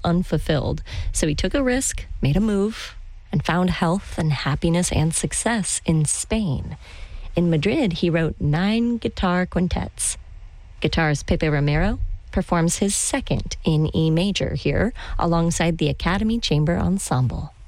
unfulfilled. So he took a risk, made a move, and found health and happiness and success in Spain. In Madrid, he wrote 9 guitar quintets. Guitarist Pepe Romero performs his second in E major here alongside the Academy Chamber Ensemble.